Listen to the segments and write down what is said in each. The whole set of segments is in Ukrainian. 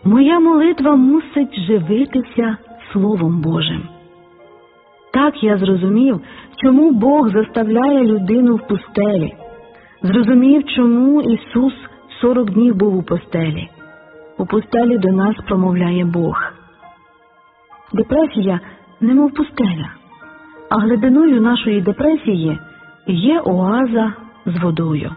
Моя молитва мусить живитися Словом Божим. Так я зрозумів, чому Бог заставляє людину в пустелі. Зрозумів, чому Ісус 40 днів був у пустелі. У пустелі до нас промовляє Бог. Депресія немов пустеля, а глибиною нашої депресії є оаза з водою.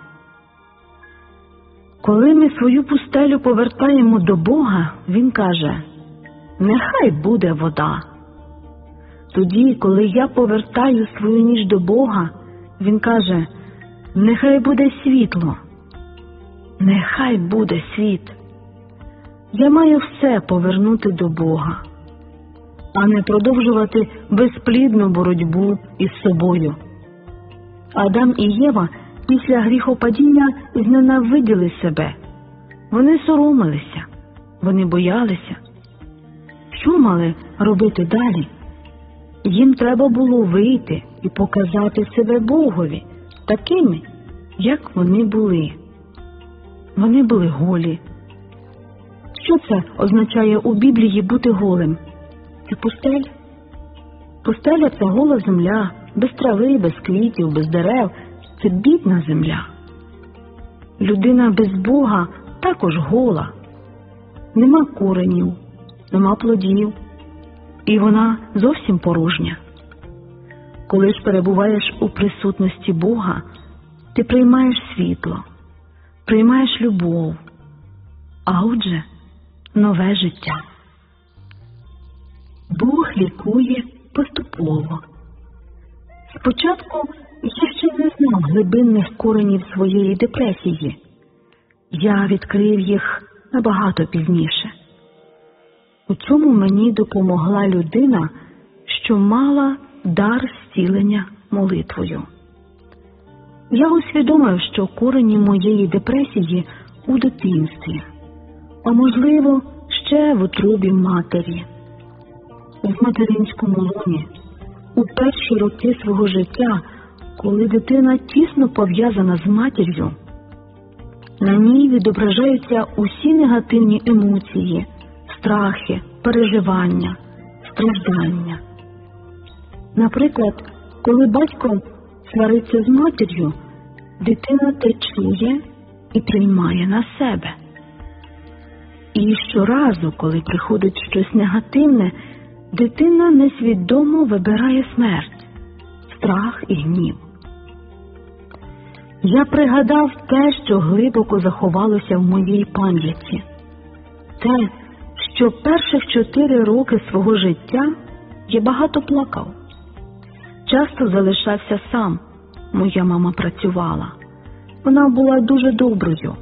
Коли ми свою пустелю повертаємо до Бога, Він каже: «Нехай буде вода». Тоді, коли я повертаю свою ніч до Бога, Він каже: «Нехай буде світло». Нехай буде світ. Я маю все повернути до Бога, а не продовжувати безплідну боротьбу із собою. Адам і Єва після гріхопадіння зненавиділи себе. Вони соромилися, вони боялися. Що мали робити далі? Їм треба було вийти і показати себе Богові такими, як вони були. Вони були голі. Що це означає у Біблії бути голим? Це пустель. Пустеля – це гола земля, без трави, без квітів, без дерев. Це бідна земля. Людина без Бога також гола. Нема коренів, нема плодів. І вона зовсім порожня. Коли ж перебуваєш у присутності Бога, ти приймаєш світло, приймаєш любов, а отже, нове життя. Бог лікує поступово. Спочатку я ще не знав глибинних коренів своєї депресії. Я відкрив їх набагато пізніше. У цьому мені допомогла людина, що мала дар зцілення молитвою. Я усвідомив, що корені моєї депресії у дитинстві, а можливо, ще в утробі матері. В материнському лоні, у перші роки свого життя, коли дитина тісно пов'язана з матір'ю, на ній відображаються усі негативні емоції, страхи, переживання, страждання. Наприклад, коли батько свариться з матір'ю, дитина те чує і приймає на себе. І щоразу, коли приходить щось негативне, дитина несвідомо вибирає смерть, страх і гнів. Я пригадав те, що глибоко заховалося в моїй пам'яті. Те, що перших 4 роки свого життя я багато плакав. Часто залишався сам. Моя мама працювала. Вона була дуже доброю.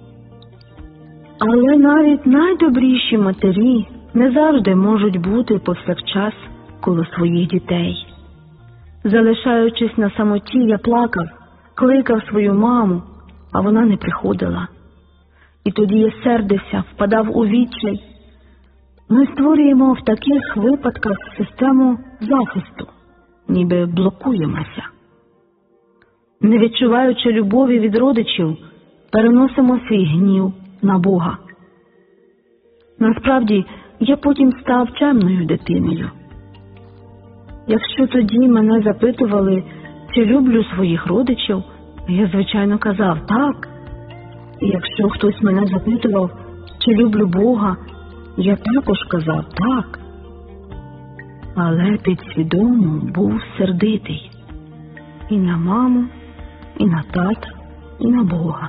Але навіть найдобріші матері не завжди можуть бути повсякчас коло своїх дітей. Залишаючись на самоті, я плакав, кликав свою маму, а вона не приходила. І тоді я сердився, впадав у відчай. Ми створюємо в таких випадках систему захисту, ніби блокуємося. Не відчуваючи любові від родичів, переносимо свій гнів на Бога. Насправді, я потім став чемною дитиною. Якщо тоді мене запитували, чи люблю своїх родичів, я, звичайно, казав «так». І якщо хтось мене запитував, чи люблю Бога, я також казав «так». Але підсвідомо був сердитий і на маму, і на тата, і на Бога.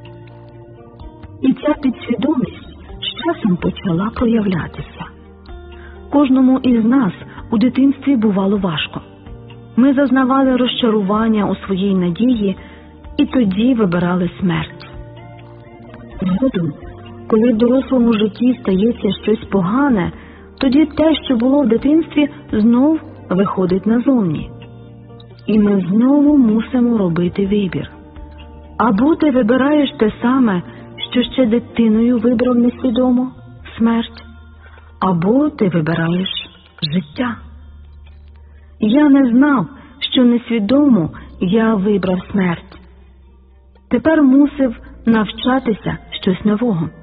І ця підсвідомість з часом почала проявлятися. Кожному із нас у дитинстві бувало важко. Ми зазнавали розчарування у своїй надії і тоді вибирали смерть. Згодом, коли в дорослому житті стається щось погане, тоді те, що було в дитинстві, знов виходить назовні. І ми знову мусимо робити вибір. Або ти вибираєш те саме, що ще дитиною вибрав несвідомо – смерть, або ти вибираєш життя. Я не знав, що несвідомо я вибрав смерть. Тепер мусив навчатися щось нового.